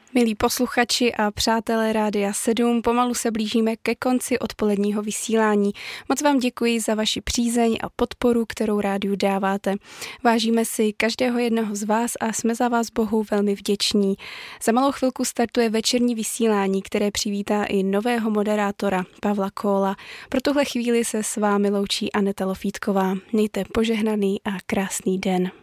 Milí posluchači a přátelé Rádia 7, pomalu se blížíme ke konci odpoledního vysílání. Moc vám děkuji za vaši přízeň a podporu, kterou rádiu dáváte. Vážíme si každého jednoho z vás a jsme za vás Bohu velmi vděční. Za malou chvilku startuje večerní vysílání, které přivítá i nového moderátora Pavla Kóla. Pro tuhle chvíli se s vámi loučí Aneta Lofítková. Mějte požehnaný a krásný den.